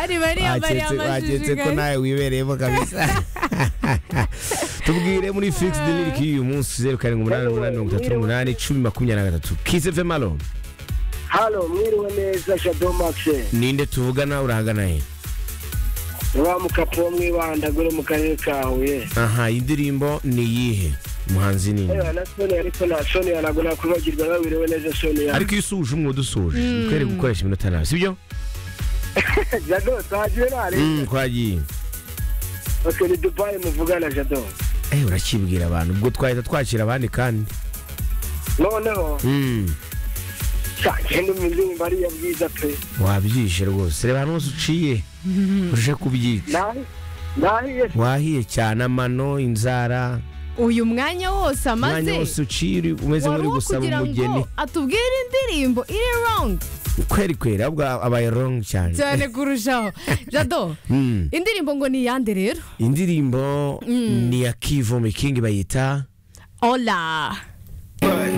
Bari wagetse ko nawe wibereyemo kabisa. Tubwire muri Fix the Lyric y'uyu munsi 0788331023 Kiss FM alo. Halo, mwiriwe neza Shadow Max. Ninde tuvugana urahagana he? Wa mukapo mwibanda gure mu karere kawe. Aha, indirimbo ni yihe? Muhanzi nini? Na Sonia ariko na Sonia nagona kubagirwa babiriwe neza Sonia. Ariko isuje umwe dusuje. Kwere gukoresha iminota nawe, sibyo? Jado, twagiye nare. Kwagiye. Okay, ni Dubai muvugana Jado. Urakibwira abantu ubwo twahita twakira abandi kandi. Noneho. Cyangwa n'imizungu bari yabwiza pe. Wabyishe rwose. Reba hano uciye. Urushe kubyita. Nahiye. Wahiye cyane amano inzara. Uyu mwanya wose amaze. Mwanya wose uciri umeze muri gusaba umugeni. Atubwira indirimbo iri wrong. Kweri ahubwo abaye wrong cyane. Cyane kurushaho. Jado. Indirimbo ngo ni yande rero? Indirimbo ni ya Kivo King bayita Hola.